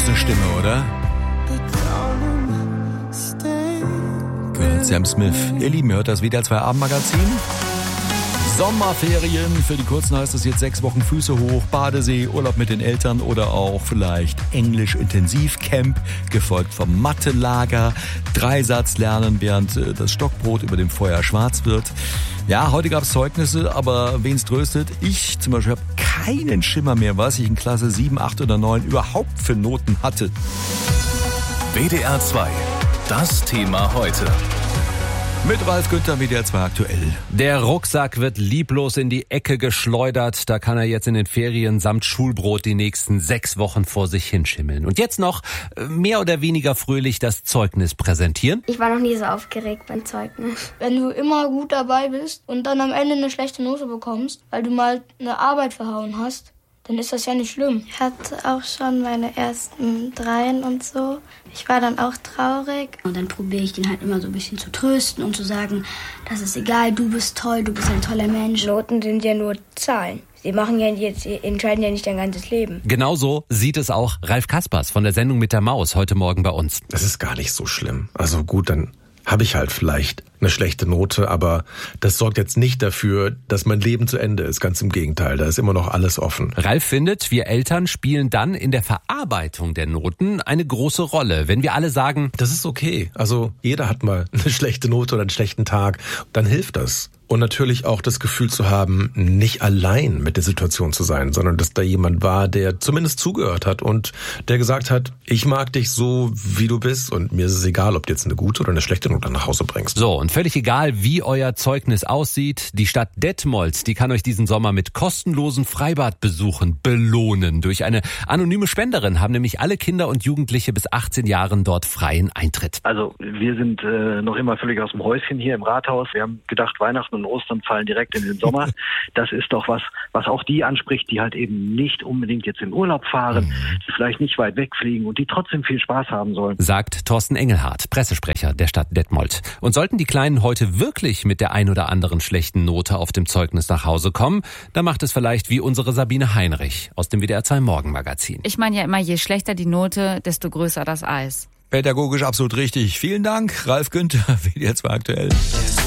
große Stimme, oder? Gehört Sam Smith. Ihr Lieben, hört das WDR 2 Abendmagazin? Sommerferien. Für die Kurzen heißt es jetzt 6 Wochen Füße hoch, Badesee, Urlaub mit den Eltern oder auch vielleicht Englisch-Intensivcamp, gefolgt vom Mathe-Lager, Dreisatz lernen, während das Stockbrot über dem Feuer schwarz wird. Ja, heute gab es Zeugnisse, aber wen's tröstet, ich zum Beispiel habe keinen Schimmer mehr, was ich in Klasse 7, 8 oder 9 überhaupt für Noten hatte. WDR 2, das Thema heute. Mit Ralf Günther, WDR 2 aktuell. Der Rucksack wird lieblos in die Ecke geschleudert. Da kann er jetzt in den Ferien samt Schulbrot die nächsten 6 Wochen vor sich hinschimmeln. Und jetzt noch mehr oder weniger fröhlich das Zeugnis präsentieren. Ich war noch nie so aufgeregt beim Zeugnis. Wenn du immer gut dabei bist und dann am Ende eine schlechte Note bekommst, weil du mal eine Arbeit verhauen hast, dann ist das ja nicht schlimm. Ich hatte auch schon meine ersten 3 und so. Ich war dann auch traurig. Und dann probiere ich den halt immer so ein bisschen zu trösten und zu sagen, das ist egal, du bist toll, du bist ein toller Mensch. Noten sind ja nur Zahlen. Sie entscheiden ja nicht dein ganzes Leben. Genauso sieht es auch Ralf Kaspers von der Sendung mit der Maus heute Morgen bei uns. Das ist gar nicht so schlimm. Also gut, dann habe ich halt vielleicht eine schlechte Note, aber das sorgt jetzt nicht dafür, dass mein Leben zu Ende ist. Ganz im Gegenteil, da ist immer noch alles offen. Ralf findet, wir Eltern spielen dann in der Verarbeitung der Noten eine große Rolle. Wenn wir alle sagen, das ist okay. Also jeder hat mal eine schlechte Note oder einen schlechten Tag, dann hilft das. Und natürlich auch das Gefühl zu haben, nicht allein mit der Situation zu sein, sondern dass da jemand war, der zumindest zugehört hat und der gesagt hat, ich mag dich so, wie du bist und mir ist es egal, ob du jetzt eine gute oder eine schlechte Note nach Hause bringst. So, und völlig egal, wie euer Zeugnis aussieht, die Stadt Detmold, die kann euch diesen Sommer mit kostenlosen Freibadbesuchen belohnen. Durch eine anonyme Spenderin haben nämlich alle Kinder und Jugendliche bis 18 Jahren dort freien Eintritt. Also wir sind noch immer völlig aus dem Häuschen hier im Rathaus. Wir haben gedacht, Weihnachten und Ostern fallen direkt in den Sommer. Das ist doch was auch die anspricht, die halt eben nicht unbedingt jetzt in Urlaub fahren, die vielleicht nicht weit wegfliegen und die trotzdem viel Spaß haben sollen. Sagt Thorsten Engelhardt, Pressesprecher der Stadt Detmold. Und sollten die Kleinen heute wirklich mit der ein oder anderen schlechten Note auf dem Zeugnis nach Hause kommen, dann macht es vielleicht wie unsere Sabine Heinrich aus dem WDR 2 Morgenmagazin. Ich meine ja immer, je schlechter die Note, desto größer das Eis. Pädagogisch absolut richtig. Vielen Dank, Ralf Günther, WDR 2 aktuell.